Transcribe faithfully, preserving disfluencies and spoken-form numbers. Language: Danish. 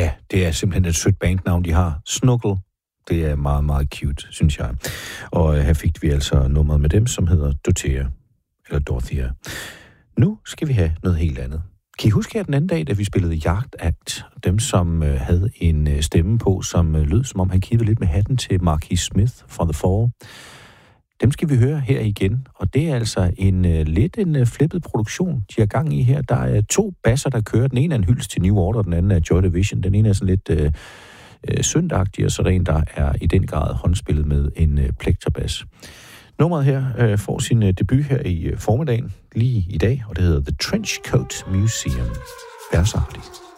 Ja, det er simpelthen et sødt bandnavn, de har. Snuggle. Det er meget, meget cute, synes jeg. Og her fik vi altså nummeret med dem, som hedder Dorothea. Eller Dorothea. Nu skal vi have noget helt andet. Kan I huske her den anden dag, da vi spillede Yacht Act? Dem, som øh, havde en øh, stemme på, som øh, lød, som om han kiggede lidt med hatten til Marquis Smith fra The Fall. Dem skal vi høre her igen, og det er altså en øh, lidt en øh, flippet produktion, de har gang i her. Der er to basser, der kører. Den ene er en hyldest til New Order, den anden er Joy Division. Den ene er sådan lidt øh, øh, syndagtig, og så er der en, der er i den grad håndspillet med en øh, plekterbass. Nummeret her øh, får sin øh, debut her i øh, formiddagen, lige i dag, og det hedder The Trenchcoat Museum. Vær så artig.